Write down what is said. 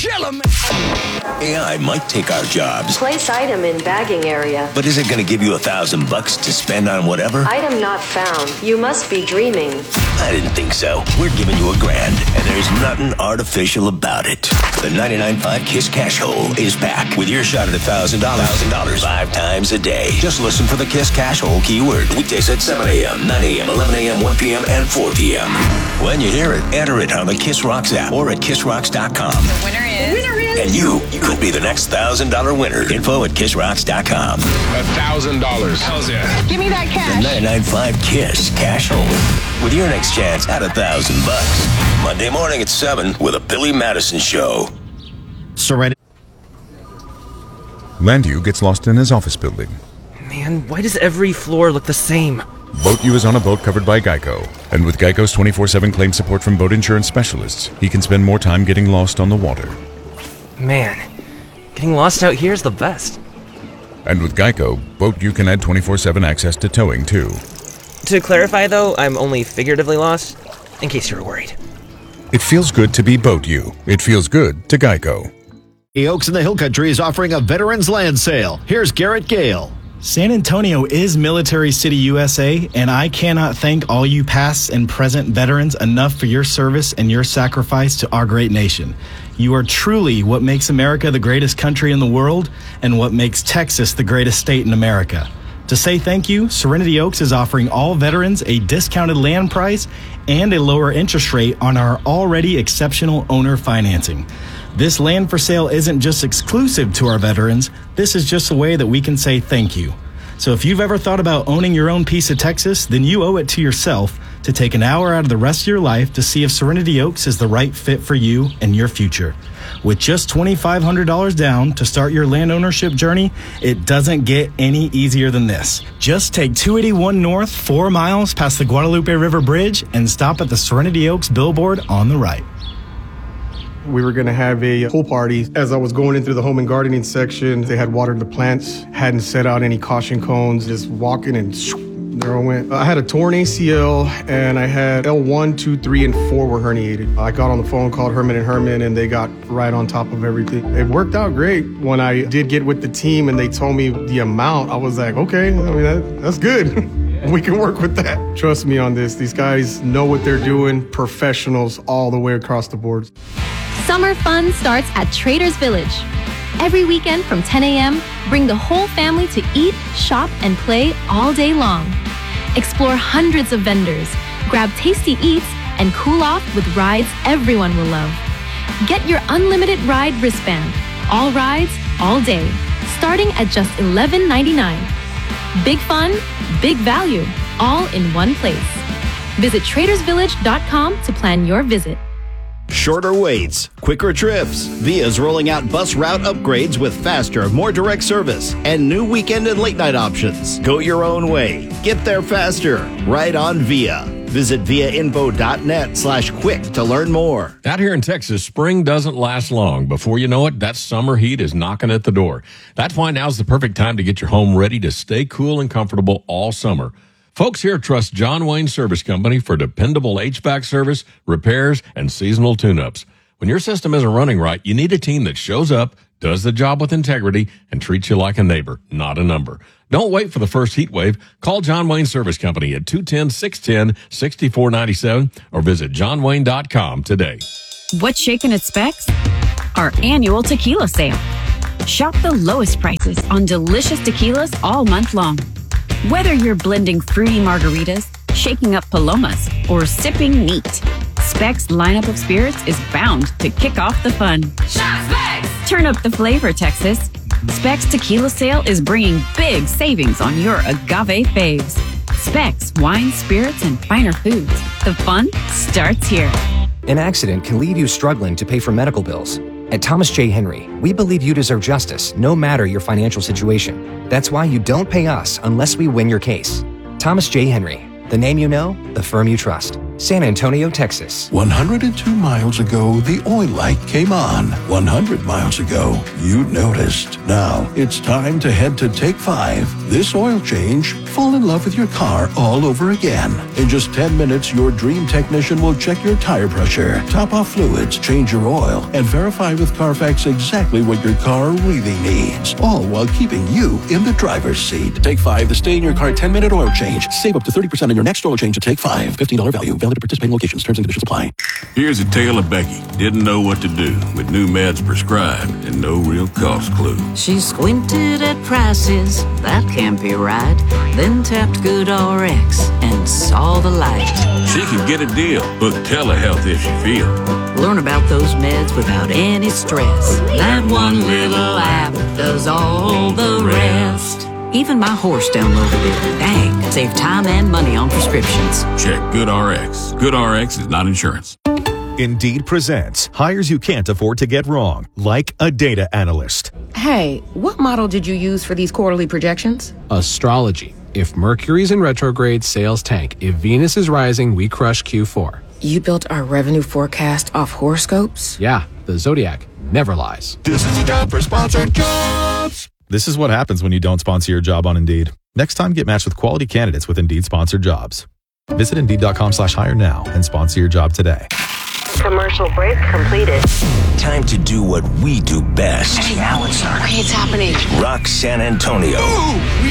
Kill him! AI might take our jobs. Place item in bagging area. But is it going to give you $1,000 to spend on whatever? Item not found. You must be dreaming. I didn't think so. We're giving you $1,000, and there's nothing artificial about it. The 99.5 KISS Cash Hole is back with your shot at $1,000. $1,000 5 times a day. Just listen for the KISS Cash Hole keyword. Weekdays at 7 a.m., 9 a.m., 11 a.m., 1 p.m., and 4 p.m. When you hear it, enter it on the Kiss Rocks app or at kissrocks.com. The winner is... And you could be the next $1,000 winner. Info at kissrocks.com. $1,000. Hells yeah. Give me that cash. The 99.5 KISS Cash Hole. With your next chance at $1,000. Monday morning at 7 with a Billy Madison Show. Serenity. Landu gets lost in his office building. Man, why does every floor look the same? Boat U is on a boat covered by Geico. And with Geico's 24/7 claim support from boat insurance specialists, he can spend more time getting lost on the water. Man, getting lost out here is the best. And with Geico, Boat U can add 24/7 access to towing, too. To clarify, though, I'm only figuratively lost, in case you were worried. It feels good to be Boat U. It feels good to Geico. The Oaks in the Hill Country is offering a Veterans Land Sale. Here's Garrett Gale. San Antonio is Military City, USA, and I cannot thank all you past and present veterans enough for your service and your sacrifice to our great nation. You are truly what makes America the greatest country in the world and what makes Texas the greatest state in America. To say thank you, Serenity Oaks is offering all veterans a discounted land price and a lower interest rate on our already exceptional owner financing. This land for sale isn't just exclusive to our veterans, this is just a way that we can say thank you. So if you've ever thought about owning your own piece of Texas, then you owe it to yourself to take an hour out of the rest of your life to see if Serenity Oaks is the right fit for you and your future. With just $2,500 down to start your land ownership journey, it doesn't get any easier than this. Just take 281 North 4 miles past the Guadalupe River Bridge and stop at the Serenity Oaks billboard on the right. We were going to have a pool party. As I was going in through the home and gardening section, they had watered the plants, hadn't set out any caution cones, just walking and there I went. I had a torn ACL and I had L1, 2, 3, and 4 were herniated. I got on the phone, called Herman & Herman, and they got right on top of everything. It worked out great. When I did get with the team and they told me the amount, I was like, okay, I mean, that's good. We can work with that. Trust me on this. These guys know what they're doing, professionals all the way across the board. Summer fun starts at Traders Village. Every weekend from 10 a.m., bring the whole family to eat, shop, and play all day long. Explore hundreds of vendors, grab tasty eats, and cool off with rides everyone will love. Get your unlimited ride wristband. All rides, all day, starting at just $11.99. Big fun, big value, all in one place. Visit TradersVillage.com to plan your visit. Shorter waits, quicker trips. Via's rolling out bus route upgrades with faster, more direct service and new weekend and late night options. Go your own way. Get there faster. Ride on Via. Visit viainfo.net/quick to learn more. Out here in Texas, spring doesn't last long. Before you know it, that summer heat is knocking at the door. That's why now's the perfect time to get your home ready to stay cool and comfortable all summer. Folks here trust John Wayne Service Company for dependable HVAC service, repairs, and seasonal tune-ups. When your system isn't running right, you need a team that shows up, does the job with integrity, and treats you like a neighbor, not a number. Don't wait for the first heat wave. Call John Wayne Service Company at 210-610-6497 or visit johnwayne.com today. What's shaking at Specs? Our annual tequila sale. Shop the lowest prices on delicious tequilas all month long. Whether you're blending fruity margaritas, shaking up palomas, or sipping neat, Specs' lineup of spirits is bound to kick off the fun. Shop Specs! Turn up the flavor, Texas. Specs Tequila Sale is bringing big savings on your agave faves. Specs Wine, Spirits, and Finer Foods. The fun starts here. An accident can leave you struggling to pay for medical bills. At Thomas J. Henry, we believe you deserve justice no matter your financial situation. That's why you don't pay us unless we win your case. Thomas J. Henry, the name you know, the firm you trust. San Antonio, Texas. 102 miles ago, the oil light came on. 100 miles ago, you noticed. Now, it's time to head to Take 5. This oil change, fall in love with your car all over again. In just 10 minutes, your dream technician will check your tire pressure, top off fluids, change your oil, and verify with Carfax exactly what your car really needs. All while keeping you in the driver's seat. Take 5, the stay in your car 10-minute oil change. Save up to 30% on your next oil change at Take 5. $15 value. Valid at participating locations. Terms and conditions apply. Here's a tale of Becky. Didn't know what to do with new meds prescribed and no real cost clue. She squinted at prices, that can't be right. Then tapped GoodRx and saw the light. She could get a deal, book telehealth if she feels. Learn about those meds without any stress. That one little app does all the rest. Even my horse downloaded it. Dang, save time and money on prescriptions. Check GoodRx. GoodRx is not insurance. Indeed presents hires you can't afford to get wrong, like a data analyst. Hey, what model did you use for these quarterly projections? Astrology. If Mercury's in retrograde, sales tank. If Venus is rising, we crush Q4. You built our revenue forecast off horoscopes? Yeah, the Zodiac never lies. This is a job for sponsored jobs. This is what happens when you don't sponsor your job on Indeed. Next time, get matched with quality candidates with Indeed sponsored jobs. Visit Indeed.com/hire now and sponsor your job today. Commercial break completed. Time to do what we do best. Hey, Alex, it's happening. Rock San Antonio. Ooh, we